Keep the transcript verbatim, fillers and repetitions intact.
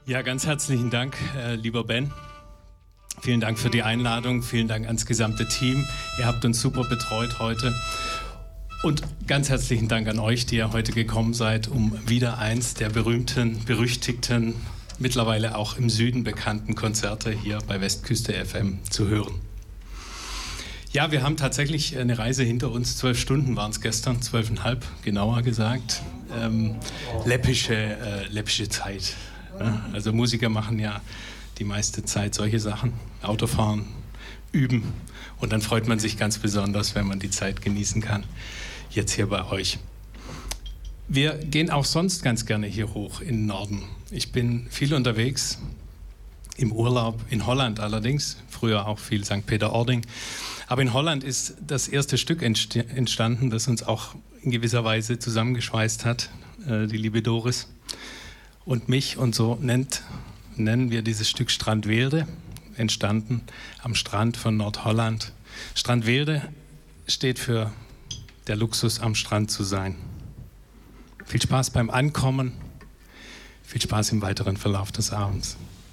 Ja, ganz herzlichen Dank, äh, lieber Ben. Vielen Dank für die Einladung, vielen Dank ans gesamte Team. Ihr habt uns super betreut heute. Und ganz herzlichen Dank an euch, die ihr heute gekommen seid, um wieder eins der berühmten, berüchtigten, mittlerweile auch im Süden bekannten Konzerte hier bei Westküste F M zu hören. Ja, wir haben tatsächlich eine Reise hinter uns. Zwölf Stunden waren es gestern, zwölfeinhalb genauer gesagt. Ähm, läppische, äh, läppische Zeit. Ne? Also Musiker machen ja die meiste Zeit solche Sachen. Autofahren, üben. Und dann freut man sich ganz besonders, wenn man die Zeit genießen kann. Jetzt hier bei euch. Wir gehen auch sonst ganz gerne hier hoch in den Norden. Ich bin viel unterwegs, im Urlaub, in Holland allerdings, früher auch viel Sankt Peter-Ording. Aber in Holland ist das erste Stück entstanden, das uns auch in gewisser Weise zusammengeschweißt hat, äh, die liebe Doris und mich. Und so nennt, nennen wir dieses Stück Strandweelde, entstanden am Strand von Nordholland. Strandweelde steht für der Luxus, am Strand zu sein. Viel Spaß beim Ankommen, viel Spaß im weiteren Verlauf des Abends.